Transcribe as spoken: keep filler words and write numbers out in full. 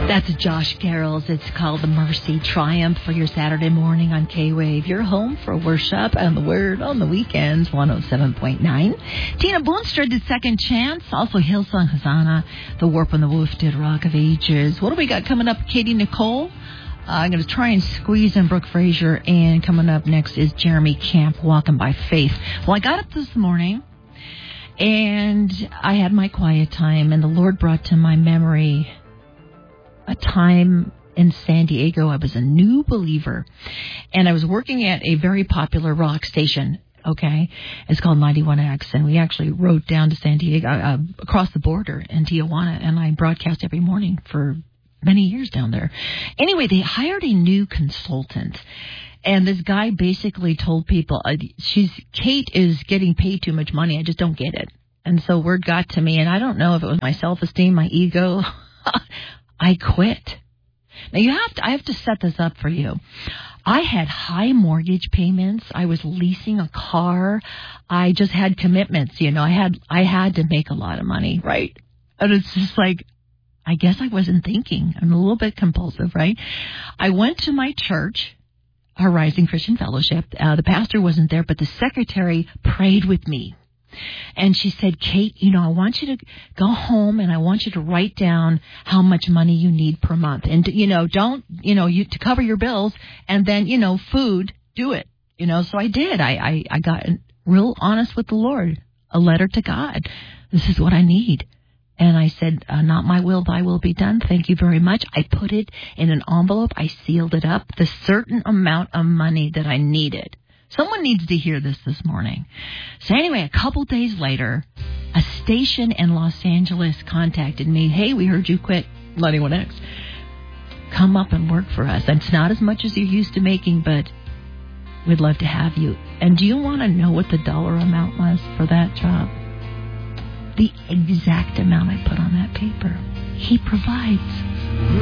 That's Josh Carroll's. It's called The Mercy Triumph for your Saturday morning on K-Wave. You're home for worship and the Word on the weekends, one oh seven point nine. Tina Boonstra did Second Chance. Also Hillsong Hosanna. The Warp and the Woof did Rock of Ages. What do we got coming up? Katie Nicole. Uh, I'm going to try and squeeze in Brooke Fraser. And coming up next is Jeremy Camp, Walking by Faith. Well, I got up this morning and I had my quiet time, and the Lord brought to my memory a time in San Diego. I was a new believer, and I was working at a very popular rock station, okay? It's called ninety-one X, and we actually rode down to San Diego, uh, across the border in Tijuana, and I broadcast every morning for many years down there. Anyway, they hired a new consultant, and this guy basically told people, uh, she's Kate is getting paid too much money. I just don't get it. And so word got to me, and I don't know if it was my self-esteem, my ego. I quit. Now you have to, I have to set this up for you. I had high mortgage payments. I was leasing a car. I just had commitments. You know, I had, I had to make a lot of money, right? And it's just like, I guess I wasn't thinking. I'm a little bit compulsive, right? I went to my church, Horizon Christian Fellowship. Uh, the pastor wasn't there, but the secretary prayed with me. And she said, Kate, you know, I want you to go home and I want you to write down how much money you need per month. And, you know, don't, you know, you to cover your bills, and then, you know, food, do it. You know, so I did. I, I, I got real honest with the Lord, a letter to God. This is what I need. And I said, uh, not my will, thy will be done. Thank you very much. I put it in an envelope. I sealed it up, the certain amount of money that I needed. Someone needs to hear this this morning. So anyway, a couple days later, a station in Los Angeles contacted me. Hey, we heard you quit ninety-one X. Come up and work for us. It's not as much as you're used to making, but we'd love to have you. And do you want to know what the dollar amount was for that job? The exact amount I put on that paper. He provides.